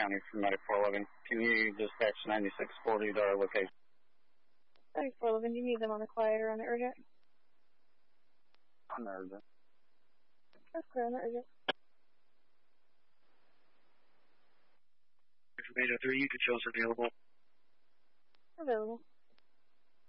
County for Medic 411. Can you dispatch 9640 to our location? Medic 411, do you need them on the quiet or on the urgent? On the urgent. That's clear on the urgent. Tomato 3, you can show us available. Available.